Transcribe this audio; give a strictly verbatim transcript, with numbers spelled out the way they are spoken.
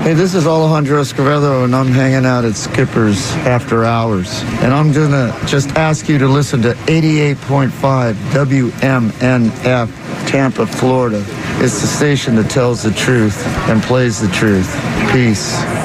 Hey, this is Alejandro Escovedo, and I'm hanging out at Skipper's After Hours. And I'm going to just ask you to listen to eighty-eight point five W M N F, Tampa, Florida. It's the station that tells the truth and plays the truth. Peace.